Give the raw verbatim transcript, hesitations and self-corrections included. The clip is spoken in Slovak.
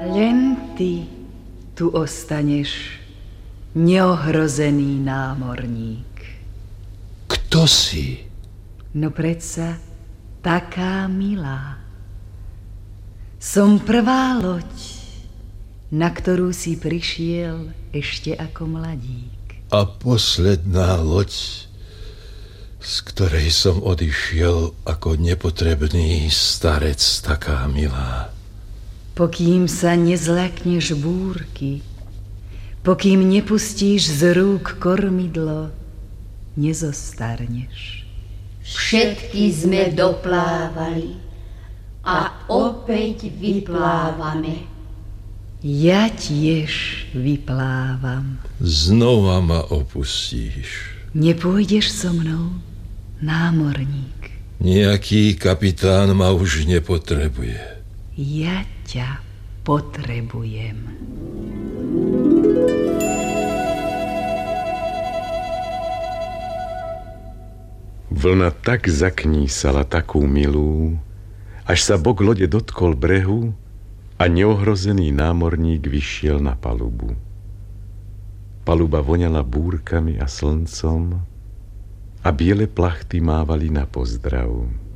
Len ty tu ostaneš, neohrozený námorník. Kto si? No predsa taká milá. Som prvá loď, na ktorú si prišiel ešte ako mladík. A posledná loď, z ktorej som odišiel ako nepotrebný starec taká milá. Pokým sa nezľakneš búrky, pokým nepustíš z rúk kormidlo, nezostarneš. Všetky sme doplávali a opäť vyplávame. Ja tiež vyplávam. Znova ma opustíš. Nepôjdeš so mnou, námorník? Nejaký kapitán ma už nepotrebuje. Ja ťa potrebujem. Vlna tak zaknísala takú milú, až sa bok lode dotkol brehu a neohrozený námorník vyšiel na palubu. Paluba voňala búrkami a slncom a biele plachty mávali na pozdrav.